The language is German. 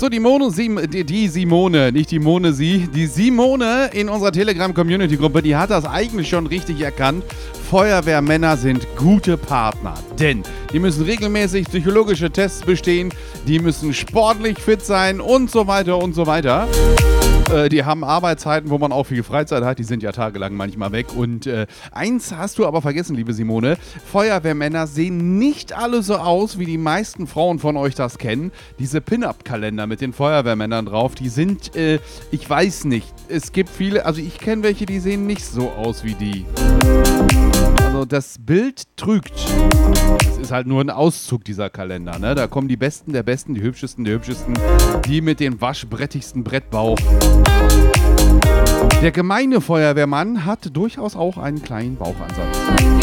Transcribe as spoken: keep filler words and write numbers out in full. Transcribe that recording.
Also die Mone, Sim, die, die Simone, nicht die Mone, sie, die Simone in unserer Telegram-Community-Gruppe, die hat das eigentlich schon richtig erkannt. Feuerwehrmänner sind gute Partner, denn die müssen regelmäßig psychologische Tests bestehen, die müssen sportlich fit sein und so weiter und so weiter. Äh, die haben Arbeitszeiten, wo man auch viel Freizeit hat, die sind ja tagelang manchmal weg. Und äh, eins hast du aber vergessen, liebe Simone, Feuerwehrmänner sehen nicht alle so aus, wie die meisten Frauen von euch das kennen. Diese Pin-Up-Kalender mit den Feuerwehrmännern drauf, die sind, äh, ich weiß nicht, es gibt viele, also ich kenne welche, die sehen nicht so aus wie die. Also das Bild trügt. Es ist halt nur ein Auszug dieser Kalender, ne? Da kommen die Besten der Besten, die Hübschesten der Hübschesten, die mit dem waschbrettigsten Brettbauch. Der gemeine Feuerwehrmann hat durchaus auch einen kleinen Bauchansatz.